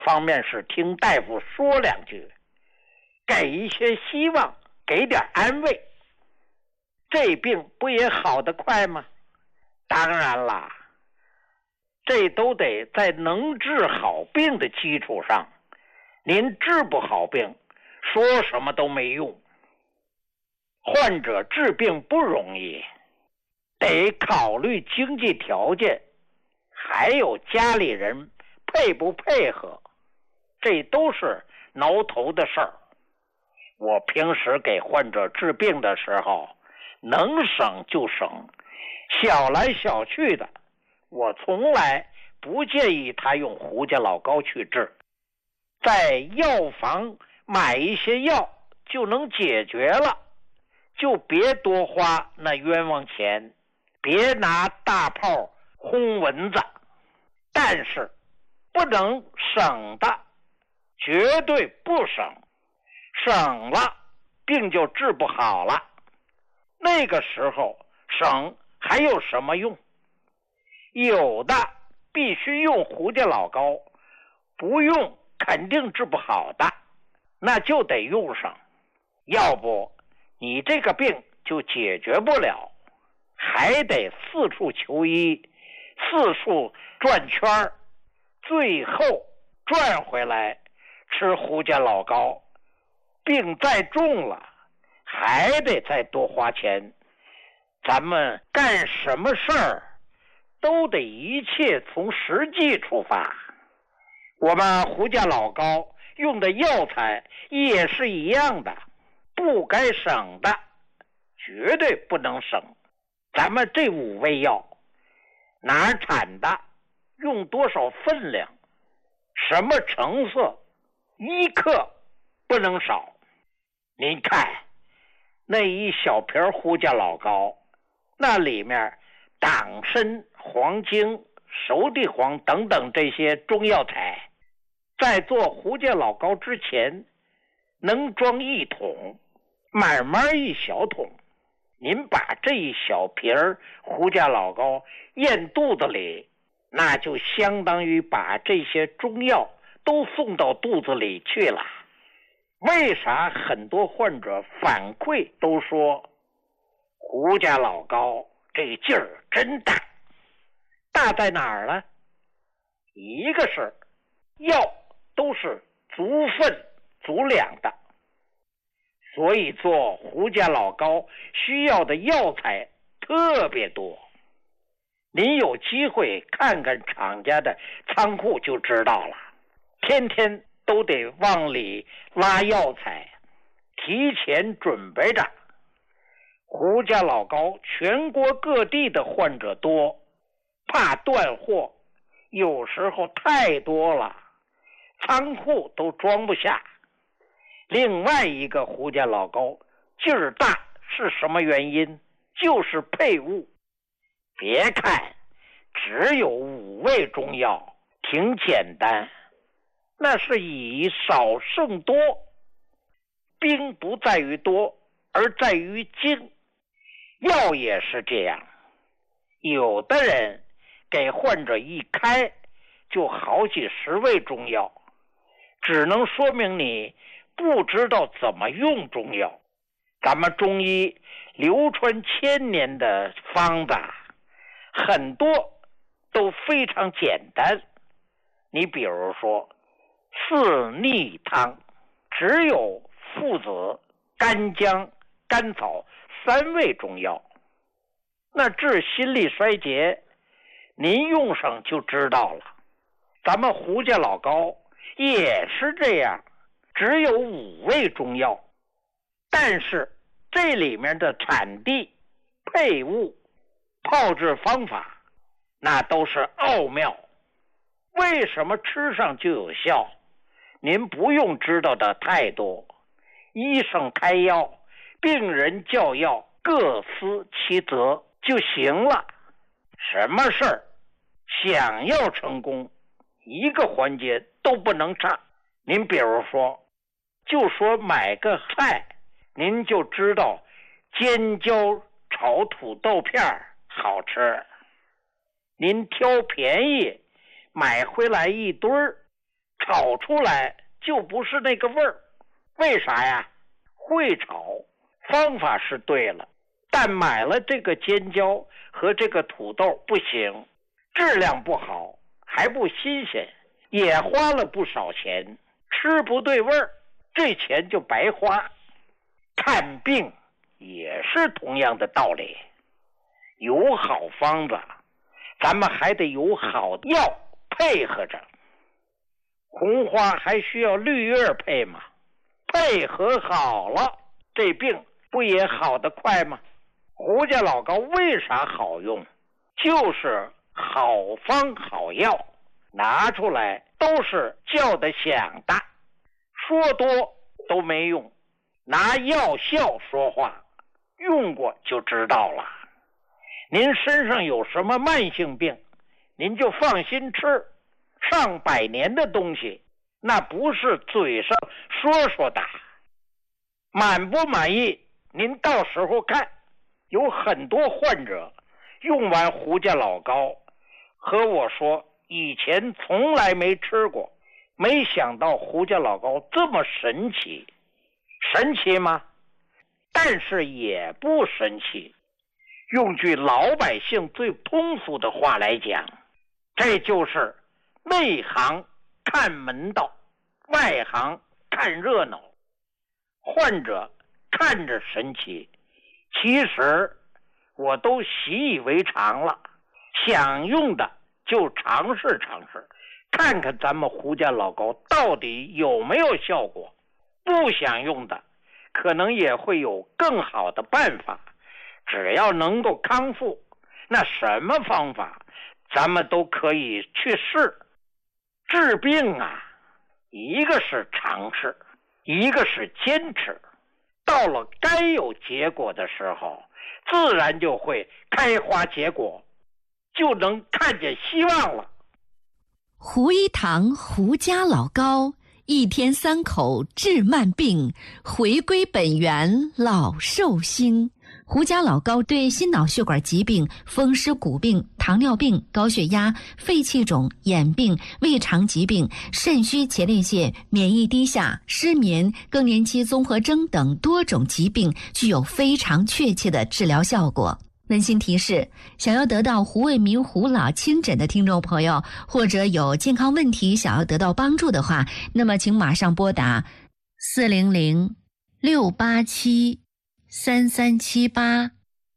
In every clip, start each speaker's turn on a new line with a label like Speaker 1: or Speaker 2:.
Speaker 1: 方面是听大夫说两句，给一些希望，给点安慰，这病不也好得快吗？当然啦，这都得在能治好病的基础上，您治不好病，说什么都没用。患者治病不容易，得考虑经济条件，还有家里人配不配合，这都是挠头的事儿。我平时给患者治病的时候，能省就省，小来小去的，我从来不建议他用胡家老膏去治，在药房买一些药就能解决了，就别多花那冤枉钱，别拿大炮轰蚊子。但是不能省的，绝对不省，省了病就治不好了。那个时候省还有什么用？有的必须用胡家老膏，不用肯定治不好的，那就得用上，要不你这个病就解决不了，还得四处求医，四处转圈，最后转回来吃胡家老膏，病再重了还得再多花钱。咱们干什么事儿都得一切从实际出发。我们胡家老膏用的药材也是一样的，不该省的绝对不能省。咱们这5味药哪儿产的，用多少分量，什么成色，1克不能少。您看那一小瓶胡家老膏，那里面党参、黄精、熟地黄等等这些中药材，在做胡家老膏之前能装1桶，慢慢一小桶，您把这一小瓶胡家老膏咽肚子里，那就相当于把这些中药都送到肚子里去了。为啥很多患者反馈都说胡家老膏这劲儿真大？大在哪儿呢？一个是药都是足分足量的，所以做胡家老膏需要的药材特别多。您有机会看看厂家的仓库就知道了，天天都得往里拉药材，提前准备着。胡家老膏全国各地的患者多，怕断货，有时候太多了，仓库都装不下。另外一个胡家老膏劲儿大是什么原因？就是配伍。别看只有5味中药，挺简单，那是以少胜多。兵不在于多，而在于精。药也是这样，有的人给患者一开就好几10味中药，只能说明你不知道怎么用中药。咱们中医流传1000年的方子，很多都非常简单。你比如说四逆汤，只有附子、干姜、甘草3味中药。那治心力衰竭，您用上就知道了。咱们胡家老膏也是这样，只有5味中药，但是这里面的产地、配伍、炮制方法，那都是奥妙。为什么吃上就有效？您不用知道的太多，医生开药，病人叫药，各司其责就行了。什么事儿想要成功，一个环节都不能差。您比如说，就说买个菜，您就知道尖椒炒土豆片好吃，您挑便宜买回来一堆儿， 炒出来就不是那个味儿。为啥呀？会炒，方法是对了，但买了这个尖椒和这个土豆不行，质量不好，还不新鲜，也花了不少钱，吃不对味儿，这钱就白花。看病也是同样的道理，有好方子，咱们还得有好药配合着。红花还需要绿叶配吗？配合好了，这病不也好得快吗？胡家老膏为啥好用？就是好方好药，拿出来都是叫得响的，说多都没用，拿药效说话，用过就知道了。您身上有什么慢性病，您就放心吃，上百年的东西，那不是嘴上说说的。满不满意您到时候看，有很多患者用完胡家老膏和我说，以前从来没吃过，没想到胡家老膏这么神奇。神奇吗？但是也不神奇。用句老百姓最通俗的话来讲，这就是内行看门道，外行看热闹。患者看着神奇，其实我都习以为常了，想用的就尝试尝试，看看咱们胡家老膏到底有没有效果。不想用的可能也会有更好的办法，只要能够康复，那什么方法咱们都可以去试。治病啊，一个是尝试，一个是坚持，到了该有结果的时候，自然就会开花结果，就能看见希望了。
Speaker 2: 胡一堂胡家老膏，一天3口治慢病，回归本源老寿星。胡家老膏对心脑血管疾病、风湿骨病、糖尿病、高血压、肺气肿、眼病、胃肠疾病、肾虚前列腺、免疫低下、失眠、更年期综合征等多种疾病具有非常确切的治疗效果。温馨提示，想要得到胡卫民胡老亲诊的听众朋友，或者有健康问题想要得到帮助的话，那么请马上拨打400-687-3378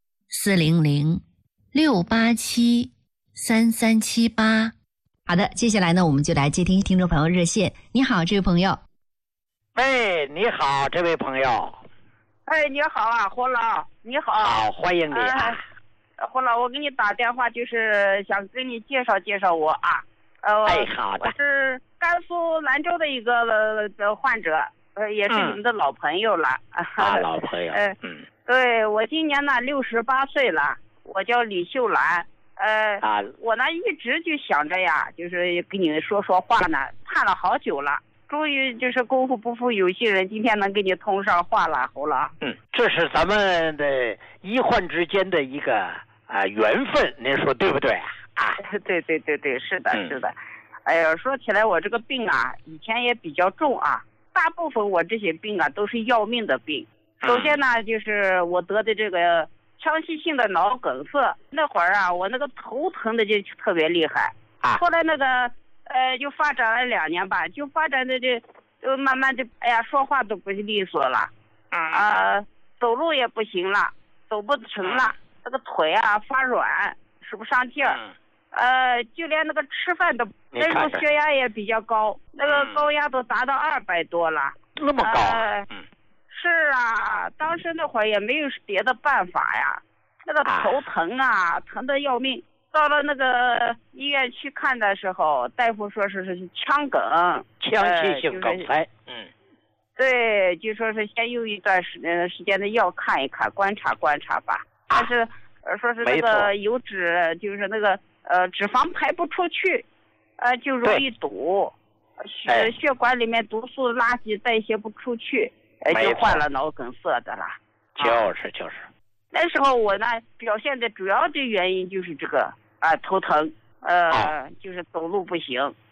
Speaker 2: 400-687-3378。好的，接下来呢，我们就来接听听众朋友热线。你好，这位朋友。
Speaker 1: 喂，你好，这位朋友。
Speaker 3: 哎，你好啊，胡老，你好。
Speaker 1: 好，欢迎你啊。
Speaker 3: 胡老，我给你打电话就是想跟你介绍介绍我啊。
Speaker 1: 哎，好的。
Speaker 3: 我是甘肃兰州的一个患者，也是你们的老朋友了。
Speaker 1: 老朋友。
Speaker 3: 对，我今年呢68岁了，我叫李秀兰。我呢一直就想着呀，就是跟你说说话呢，盼了好久了。终于就是功夫不负有心人，今天能跟你通上话了，胡老。
Speaker 1: 这是咱们的医患之间的一个缘分，您说对不对啊？
Speaker 3: 对，是的，是的。哎呀，说起来我这个病啊，以前也比较重啊，大部分我这些病啊都是要命的病。首先呢，就是我得的这个腔隙性的脑梗塞，那会儿啊，我那个头疼的就特别厉害。后来那个就发展了2年吧，就发展的就慢慢的，哎呀，说话都不利索了，走路也不行了，走不成了，那个腿啊发软，使不上劲儿，就连那个吃饭都，那时候血压也比较高，那个高压都达到200多了，
Speaker 1: 那么高？
Speaker 3: 是啊，当时那会儿也没有别的办法呀，那个头疼啊，疼得要命。到了那个医院去看的时候，大夫说是腔梗，
Speaker 1: 腔隙性梗塞。
Speaker 3: 对，就说是先用一段时间的药看一看，观察观察吧。但是说是那个油脂，就是那个脂肪排不出去，就容易堵，血管里面毒素垃圾代谢不出去，就患了脑梗塞的了。
Speaker 1: 就是。
Speaker 3: 那时候我呢表现的主要的原因就是这个头疼，就是走路不行，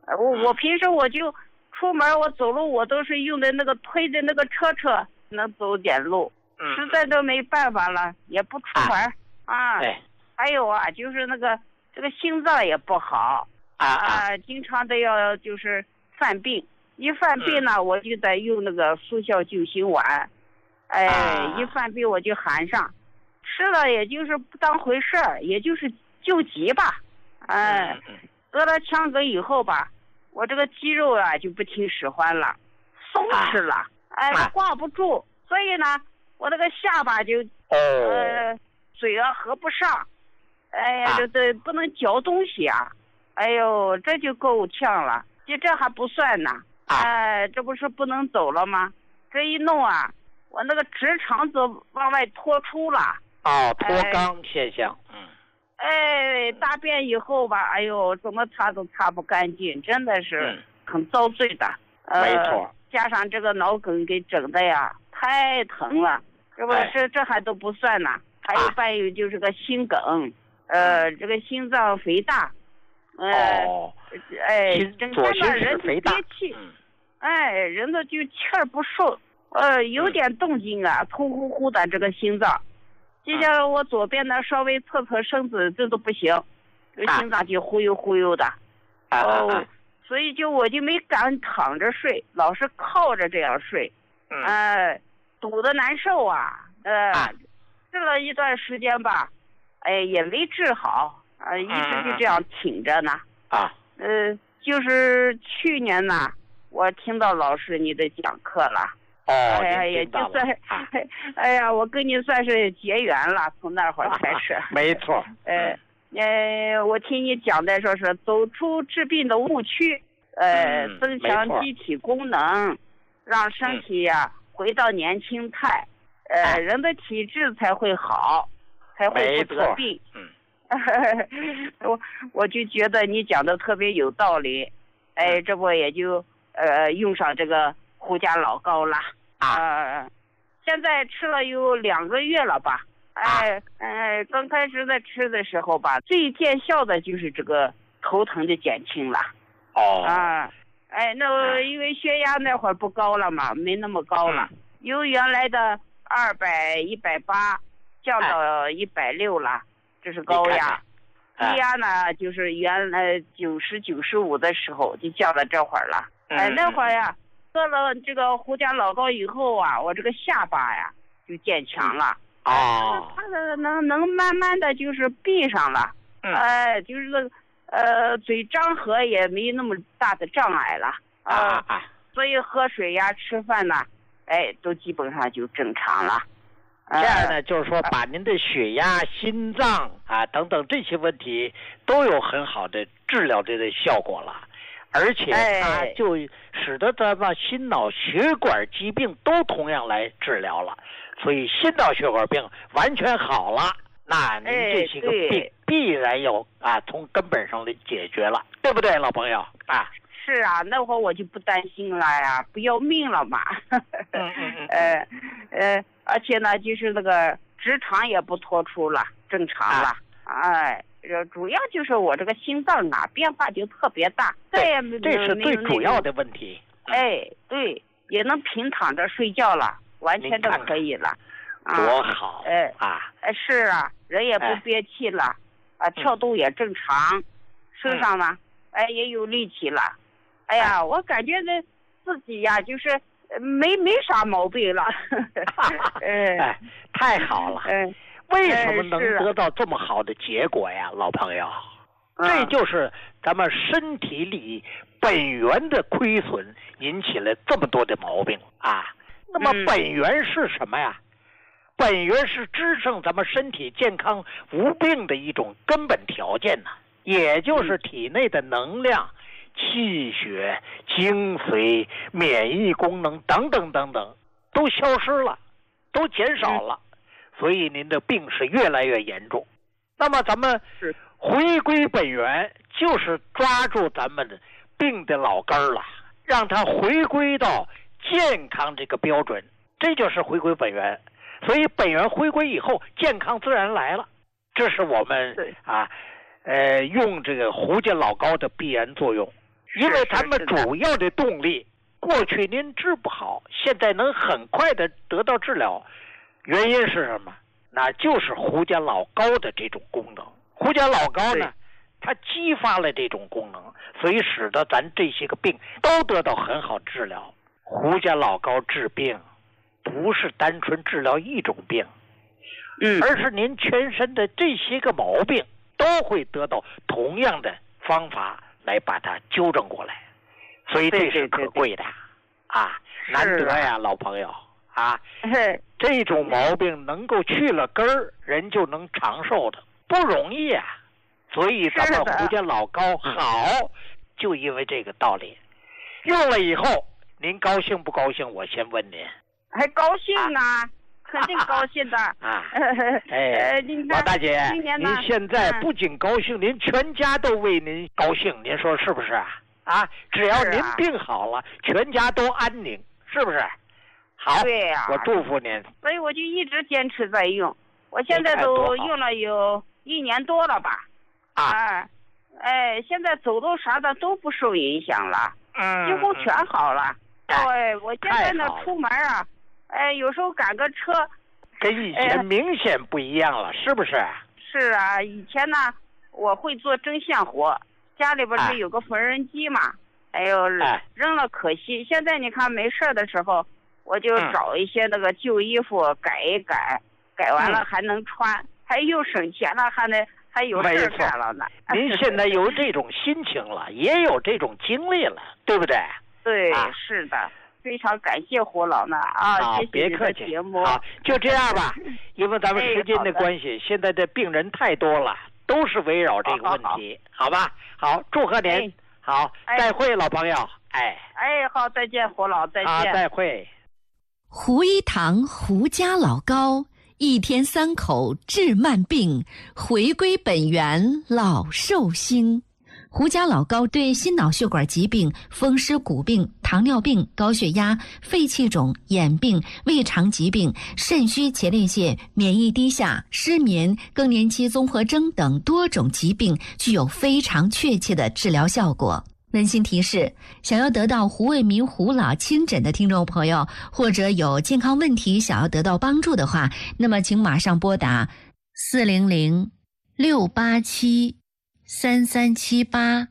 Speaker 3: 我平时我就出门我走路我都是用的那个推的那个车能走点路，实在都没办法了，也不出门啊。还有啊，就是这个心脏也不好经常的要就是犯病，一犯病呢我就得用那个速效救心丸，一犯病我就含上，吃了也就是不当回事儿，也就是救急吧。得了腔梗以后吧，我这个肌肉啊就不听使唤了，松弛了，挂不住，所以呢我那个下巴就嘴啊合不上，这不能嚼东西啊，哎呦这就够呛了，这还不算呢，这不是不能走了吗？这一弄啊，我那个直肠子往外脱出了，
Speaker 1: 脱肛现象，
Speaker 3: 大便以后吧，哎呦怎么擦都擦不干净，真的是很遭罪的，
Speaker 1: 没错，
Speaker 3: 加上这个脑梗给整的呀太疼了，这还都不算呢，还有伴有就是个心梗，这个心脏肥大，整天呢人就憋气，人的就气儿不顺，有点动静啊，突呼呼的这个心脏，就像我左边呢稍微侧身子这都不行，这个心脏就忽悠忽悠的，所以我就没敢躺着睡，老是靠着这样睡，堵得难受啊，治了一段时间吧，也没治好，一直就这样挺着呢，就是去年呢，我听到老师你的讲课了，也就算，我跟你算是结缘了，从那会儿开始，
Speaker 1: 没错，
Speaker 3: 我听你讲的说是走出治病的误区，增强机体功能，让身体呀回到年轻态，人的体质才会好，才会不得病。我就觉得你讲的特别有道理，这不也就用上这个胡家老膏了，现在吃了有2个月了吧，刚开始在吃的时候吧，最见效的就是这个头疼的减轻了，那因为血压那会儿不高了嘛，没那么高了，由原来的200、180降到160了，这是高压。低压呢，就是原来90、95的时候就降到这会儿了。那会儿呀，喝了这个胡家老膏以后啊，我这个下巴呀就渐强了。它能慢慢的就是闭上了。就是嘴张合也没那么大的障碍了。所以喝水呀、吃饭呐，都基本上就正常了。
Speaker 1: 这样呢，就是说把您的血压、心脏等等这些问题都有很好的治疗的效果了，而且它就使得咱们心脑血管疾病都同样来治疗了，所以心脑血管病完全好了，那您这些个病必然有从根本上的解决了，对不对，老朋友
Speaker 3: 是啊，那会儿我就不担心了呀，不要命了嘛。而且呢，就是那个直肠也不脱出了，正常了。主要就是我这个心脏变化就特别大，
Speaker 1: 这是最主要的问题。
Speaker 3: 对，也能平躺着睡觉了，完全都可以了。
Speaker 1: 多好
Speaker 3: 是啊，人也不憋气了，跳动也正常，身上呢，也有力气了。我感觉自己呀，就是没啥毛病了。
Speaker 1: 太好了。为什么能得到这么好的结果呀，老朋友？这就是咱们身体里本源的亏损引起了这么多的毛病那么本源是什么呀？本源是支撑咱们身体健康无病的一种根本条件也就是体内的能量、气血、精髓、免疫功能等等等等都消失了，都减少了，所以您的病是越来越严重。那么咱们回归本源，就是抓住咱们的病的老根儿了，让它回归到健康这个标准，这就是回归本源。所以本源回归以后，健康自然来了。这是我们用这个胡家老膏的必然作用。 因为咱们主要的动力，过去您治不好，现在能很快的得到治疗，原因是什么？那就是胡笳老膏的这种功能。胡笳老膏呢，它激发了这种功能，所以使得咱这些个病都得到很好治疗。胡笳老膏治病，不是单纯治疗一种病，而是您全身的这些个毛病都会得到同样的方法来把它纠正过来，所以这是可贵的啊，难得呀，老朋友啊，这种毛病能够去了根儿，人就能长寿的，不容易啊。所以咱们胡笳老膏好，就因为这个道理。用了以后，您高兴不高兴？我先问您。
Speaker 3: 还高兴啊，肯定高兴的
Speaker 1: 啊！老大姐，您现在不仅高兴，您全家都为您高兴，您说是不是啊？啊，只要您病好了，全家都安宁，是不是？好，
Speaker 3: 对呀，
Speaker 1: 我祝福您。
Speaker 3: 所以我就一直坚持在用，我现在都用了有1年多了吧。现在走动啥的都不受影响了，几乎全好了。对，我现在呢出门啊，有时候赶个车，
Speaker 1: 跟以前明显不一样了，是不是？
Speaker 3: 是啊，以前呢我会做针线活，家里边就有个缝纫机嘛，扔了可惜。现在你看没事的时候，我就找一些那个旧衣服改一改，改完了还能穿，还又省钱了，还有事干了呢。
Speaker 1: 您现在有这种心情了，也有这种经历了，对不对？
Speaker 3: 对，是的，非常感谢胡老呢啊！
Speaker 1: 别客气，
Speaker 3: 节目
Speaker 1: 好，就这样吧。因为咱们时间的关系，现在的病人太多了，都是围绕这个问题，好吧？好，祝贺您，好，再会，老朋友，
Speaker 3: 好，再见，胡老，再见，
Speaker 1: 好，再会。
Speaker 2: 胡一堂胡家老膏，一天3口治慢病，回归本源老寿星。胡家老膏对心脑血管疾病、风湿骨病、糖尿病、高血压、肺气肿、眼病、胃肠疾病、肾虚前列腺、免疫低下、失眠、更年期综合征等多种疾病具有非常确切的治疗效果。温馨提示：想要得到胡卫民胡老亲诊的听众朋友，或者有健康问题想要得到帮助的话，那么请马上拨打400-687-3378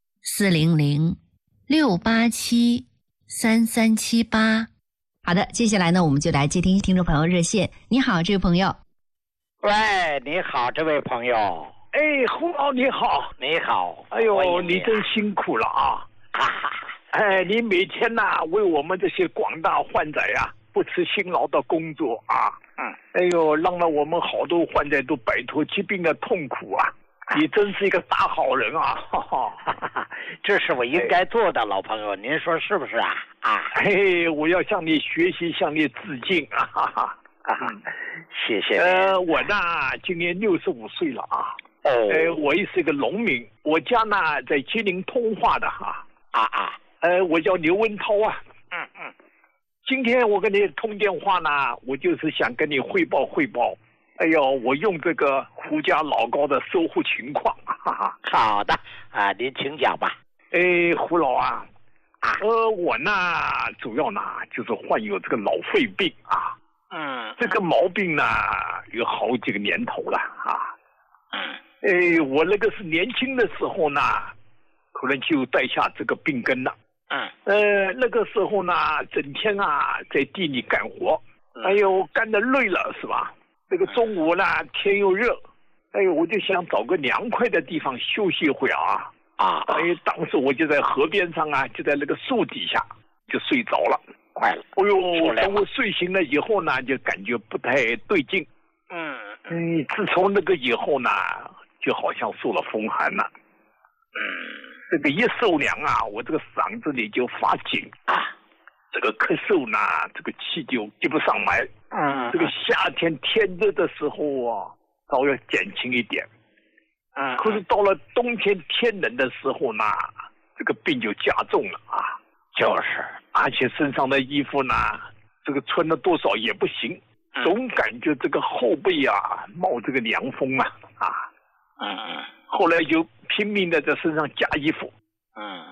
Speaker 2: 400-687-3378。好的，接下来呢，我们就来接听众朋友热线。你好，这位朋友。
Speaker 1: 喂，你好，这位朋友。
Speaker 4: 胡老你好，
Speaker 1: 你好。
Speaker 4: 哎呦，你真辛苦了啊！你每天呐为我们这些广大患者呀不辞辛劳的工作啊。让了我们好多患者都摆脱疾病的痛苦啊！你真是一个大好人啊！
Speaker 1: 这是我应该做的，老朋友，您说是不是啊？
Speaker 4: 我要向你学习，向你致敬啊！
Speaker 1: 谢谢。
Speaker 4: 我呢今年65岁了啊。我也是一个农民，我家呢在吉林通化的哈。我叫刘文涛啊。今天我跟你通电话呢，我就是想跟你汇报。我用这个胡家老膏的收获情况。
Speaker 1: 好的啊，您请讲吧。
Speaker 4: 胡老啊，我呢主要呢就是患有这个脑肺病啊。这个毛病呢有好几个年头了啊。我那个是年轻的时候呢，可能就带下这个病根了。那个时候呢，整天啊在地里干活，干得累了是吧？这个中午呢天又热，我就想找个凉快的地方休息一会啊。当时我就在河边上啊，就在那个树底下就睡着了。
Speaker 1: 快了。
Speaker 4: 等我睡醒了以后呢，就感觉不太对劲。自从那个以后呢，就好像受了风寒了。这个一受凉啊，我这个嗓子里就发紧啊，这个咳嗽呢，这个气就接不上来。这个夏天天热的时候啊，稍微减轻一点。可是到了冬天天冷的时候呢，这个病就加重了啊。
Speaker 1: 就是，
Speaker 4: 而且身上的衣服呢，这个穿了多少也不行，总感觉这个后背啊冒这个凉风啊。后来就拼命的在身上加衣服。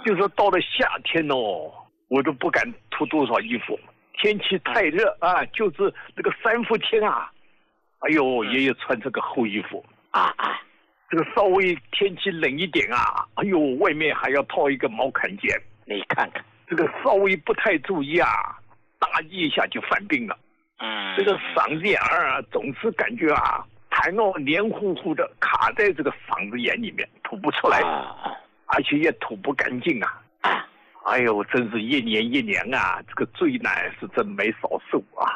Speaker 4: 就是到了夏天哦，我都不敢脱多少衣服，天气太热啊，就是这个3伏天啊，哎呦，爷爷穿这个厚衣服啊，这个稍微天气冷一点啊，哎呦，外面还要套一个毛坎肩，
Speaker 1: 你看看，
Speaker 4: 这个稍微不太注意啊，大意一下就犯病了。这个嗓子眼儿啊，总是感觉啊，痰哦黏糊糊的卡在这个嗓子眼里面，吐不出来，而且也吐不干净啊。哎呦，真是一年一年啊，这个罪难是真没少受啊。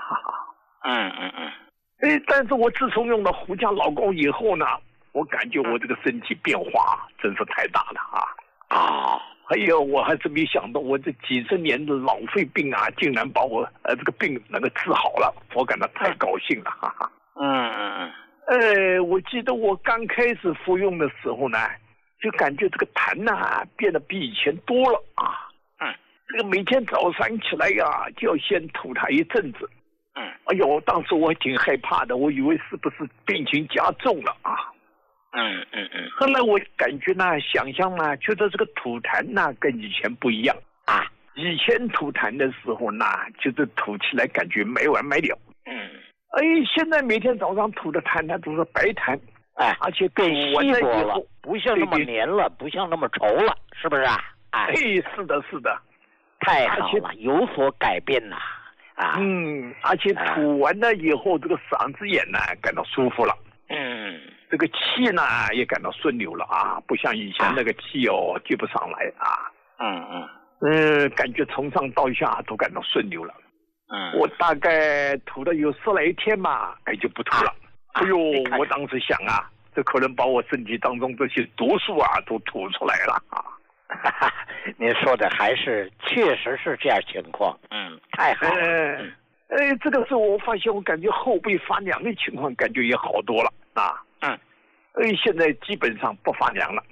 Speaker 4: 但是我自从用了胡家老膏以后呢，我感觉我这个身体变化真是太大了。哎呦，我还真没想到，我这几十年的老肺病啊，竟然把我这个病能够治好了，我感到太高兴了，哈哈。我记得我刚开始服用的时候呢，就感觉这个痰呐变得比以前多了啊。这个每天早上起来呀，就要先吐它一阵子。哎呦，当时我挺害怕的，我以为是不是病情加重了啊？后来我感觉呢，想象呢，觉得这个吐痰呢跟以前不一样啊。以前吐痰的时候呢，就是吐起来感觉没完没了。现在每天早上吐的痰呢都是白痰，而且
Speaker 1: 更稀薄了，
Speaker 4: 后
Speaker 1: 不像那么黏了，不像那么稠了，是不是啊？
Speaker 4: 是的，
Speaker 1: 太好了，有所改变呐。
Speaker 4: 而且吐完了以后，这个嗓子眼呢感到舒服了。这个气呢也感到顺流了啊，不像以前那个气接不上来啊。感觉从上到下都感到顺流了。我大概吐了有10来天嘛，就不吐了。哎呦，我当时想啊，这可能把我身体当中这些毒素啊都吐出来了啊。
Speaker 1: 您说的还是确实是这样情况。太好了。
Speaker 4: 这个时候我发现我感觉后背发凉的情况感觉也好多了啊。现在基本上不发凉了。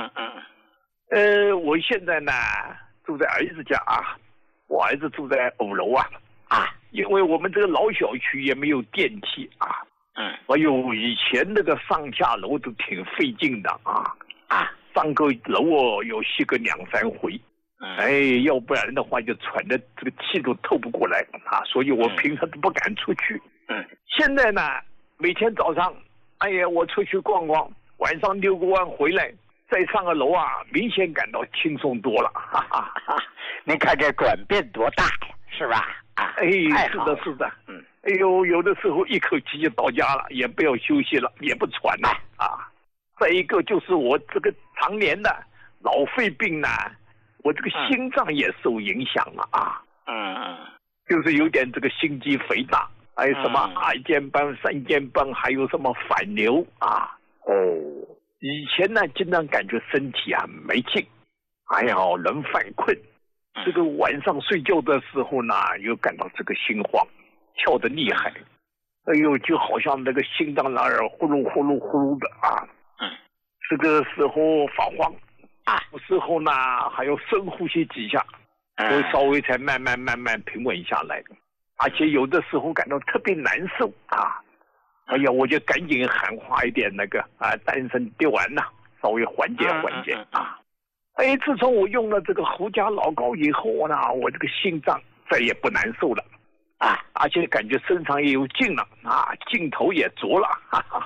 Speaker 4: 我现在呢住在儿子家啊，我儿子住在5楼啊。因为我们这个老小区也没有电梯啊。哎呦，以前那个上下楼都挺费劲的啊。上个楼要歇个2、3回。要不然的话就喘的这个气都透不过来啊，所以我平常都不敢出去。现在呢，每天早上，我出去逛逛，晚上遛个弯回来，再上个楼啊，明显感到轻松多了。
Speaker 1: 您看这转变多大呀，是吧？
Speaker 4: 是的。有的时候一口气就到家了，也不要休息了，也不喘了啊。再一个就是我这个常年的老肺病呢，我这个心脏也受影响了啊。就是有点这个心肌肥大，还有什么2尖瓣、3尖瓣，还有什么反流啊。以前呢经常感觉身体啊没劲，人犯困。这个晚上睡觉的时候呢，又感到这个心慌，跳得厉害。就好像那个心脏那儿呼噜呼噜呼噜的啊。这个时候发慌。有时候呢还要深呼吸几下，就稍微才慢慢平稳下来。而且有的时候感到特别难受啊。我就赶紧喊话一点那个丹参滴丸呐，稍微缓解啊。自从我用了这个胡家老膏以后呢，我这个心脏再也不难受了而且感觉身上也有劲了劲头也足了。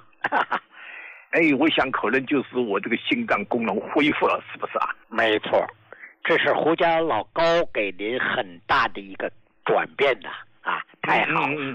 Speaker 4: 我想可能就是我这个心脏功能恢复了，是不是啊？
Speaker 1: 没错，这是胡家老膏给您很大的一个转变的太好了。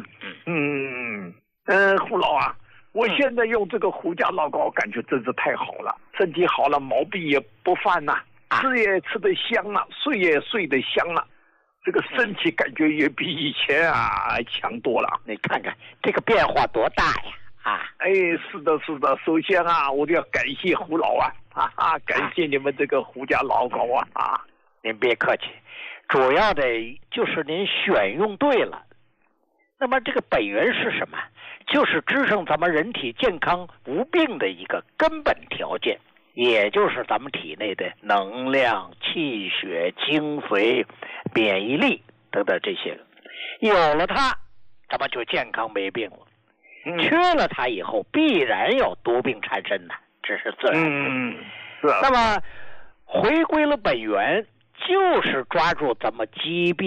Speaker 4: 胡老啊，我现在用这个胡家老膏，感觉真是太好了，身体好了，毛病也不犯了，吃也吃得香了，睡也睡得香了，这个身体感觉也比以前强多了。
Speaker 1: 你看看这个变化多大呀！
Speaker 4: 是的。首先我就要感谢胡老感谢你们这个胡家老膏
Speaker 1: 您别客气，主要的就是您选用对了。那么这个本源是什么？就是支撑咱们人体健康无病的一个根本条件，也就是咱们体内的能量、气血、精髓、免疫力等等这些。有了它，咱们就健康没病了。缺了它以后，必然有多病缠身的，这是自然的。
Speaker 4: 是。
Speaker 1: 那么回归了本源，就是抓住怎么疾病